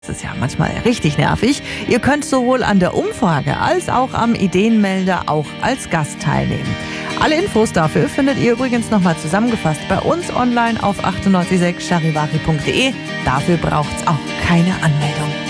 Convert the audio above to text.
Das ist ja manchmal richtig nervig. Ihr könnt sowohl an der Umfrage als auch am Ideenmelder auch als Gast teilnehmen. Alle Infos dafür findet ihr übrigens nochmal zusammengefasst bei uns online auf 986charivari.de. Dafür braucht's auch keine Anmeldung.